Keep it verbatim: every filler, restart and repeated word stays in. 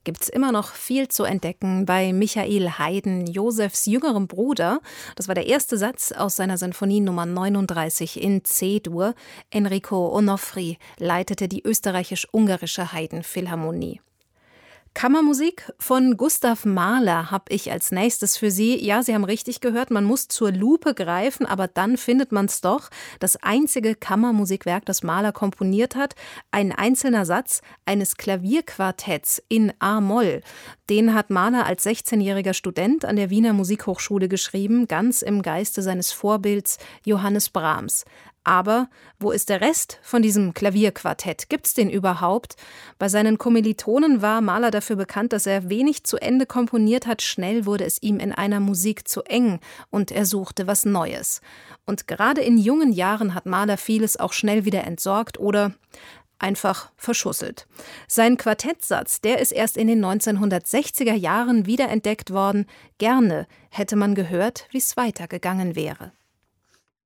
gibt's immer noch viel zu entdecken bei Michael Haydn, Josephs jüngerem Bruder. Das war der erste Satz aus seiner Sinfonie Nummer neununddreißig in C-Dur. Enrico Onofri leitete die österreichisch-ungarische Haydn-Philharmonie. Kammermusik von Gustav Mahler habe ich als nächstes für Sie. Ja, Sie haben richtig gehört, man muss zur Lupe greifen, aber dann findet man es doch. Das einzige Kammermusikwerk, das Mahler komponiert hat, ein einzelner Satz eines Klavierquartetts in A-Moll. Den hat Mahler als sechzehnjähriger Student an der Wiener Musikhochschule geschrieben, ganz im Geiste seines Vorbilds Johannes Brahms. Aber wo ist der Rest von diesem Klavierquartett? Gibt's den überhaupt? Bei seinen Kommilitonen war Mahler dafür bekannt, dass er wenig zu Ende komponiert hat. Schnell wurde es ihm in einer Musik zu eng und er suchte was Neues. Und gerade in jungen Jahren hat Mahler vieles auch schnell wieder entsorgt oder einfach verschusselt. Sein Quartettsatz, der ist erst in den neunzehnhundertsechziger Jahren wiederentdeckt worden. Gerne hätte man gehört, wie es weitergegangen wäre.